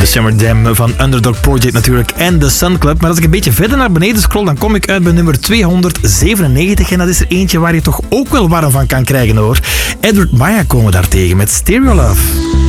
Summer Jam van Underdog Project natuurlijk en The Sun Club. Maar als ik een beetje verder naar beneden scroll, dan kom ik uit bij nummer 297. En dat is er eentje waar je toch ook wel warm van kan krijgen hoor. Edward Maya komen we daar tegen met Stereo Love.